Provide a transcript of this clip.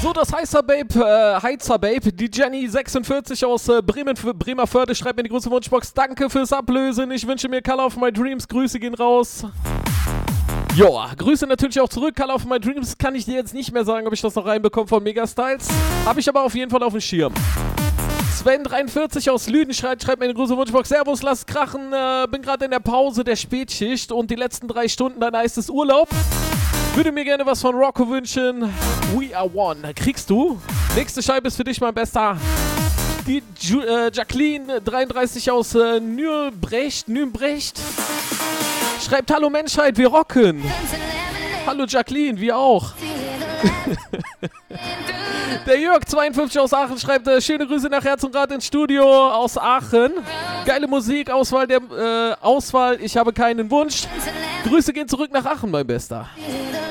So, das Heizer Babe, die Jenny 46 aus Bremerförde schreibt mir die große Wunschbox. Danke fürs Ablösen. Ich wünsche mir Color of My Dreams. Grüße gehen raus. Joa, Grüße natürlich auch zurück. Color of My Dreams kann ich dir jetzt nicht mehr sagen, ob ich das noch reinbekomme von Megastyles. Habe ich aber auf jeden Fall auf dem Schirm. Sven 43 aus Lüden schreibt mir eine große Wunschbox. Servus, lass krachen. Bin gerade in der Pause der Spätschicht und die letzten 3 Stunden, dann heißt es Urlaub. Würde mir gerne was von Rocco wünschen. We are one. Kriegst du? Nächste Scheibe ist für dich, mein Bester. Die Jacqueline 33 aus Nürnbrecht schreibt: Hallo Menschheit, wir rocken. Hallo Jacqueline, wir auch. Der Jörg 52 aus Aachen schreibt: schöne Grüße nach Herz und Rat ins Studio aus Aachen. Geile Musik, Auswahl, ich habe keinen Wunsch. Grüße gehen zurück nach Aachen, mein Bester.